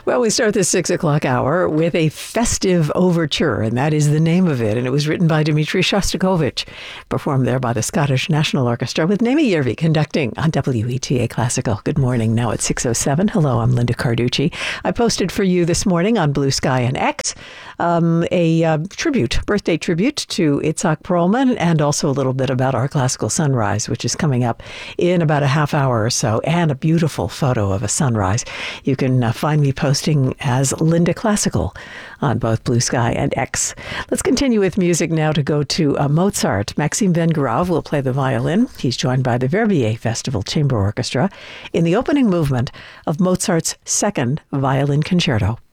Well, we start this 6 o'clock hour with a festive overture, and that is the name of it. And it was written by Dmitri Shostakovich, performed there by the Scottish National Orchestra, with Naomi Yervi conducting on WETA Classical. Good morning. Now at 6:07. Hello, I'm Linda Carducci. I posted for you this morning on Blue Sky and X a birthday tribute to Itzhak Perlman, and also a little bit about our classical sunrise, which is coming up in about a half hour or so, and a beautiful photo of a sunrise. You can find me posting as Linda Classical on both Blue Sky and X. Let's continue with music now to go to Mozart. Maxim Vengerov will play the violin. He's joined by the Verbier Festival Chamber Orchestra in the opening movement of Mozart's second violin concerto.